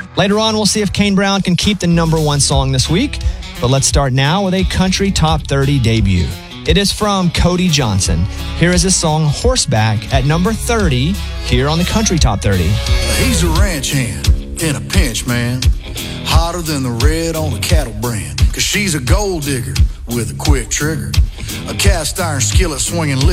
Later on, we'll see if Kane Brown can keep the number one song this week. But let's start now with a country top 30 debut. It is from Cody Johnson. Here is his song Horseback at number 30 here on the Country Top 30. He's a ranch hand in a pinch, man. Hotter than the red on a cattle brand. 'Cause she's a gold digger with a quick trigger. A cast iron skillet swinging